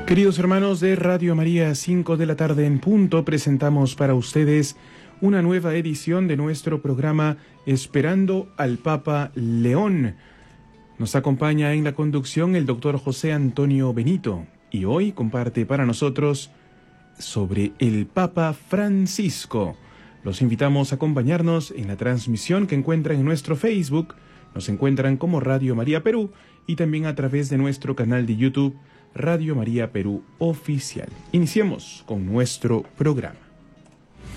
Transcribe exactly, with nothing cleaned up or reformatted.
Queridos hermanos de Radio María, cinco de la tarde en punto, presentamos para ustedes una nueva edición de nuestro programa Esperando al Papa León. Nos acompaña en la conducción el doctor José Antonio Benito y hoy comparte para nosotros sobre el Papa Francisco. Los invitamos a acompañarnos en la transmisión que encuentran en nuestro Facebook. Nos encuentran como Radio María Perú y también a través de nuestro canal de YouTube Radio María Perú Oficial. Iniciemos con nuestro programa.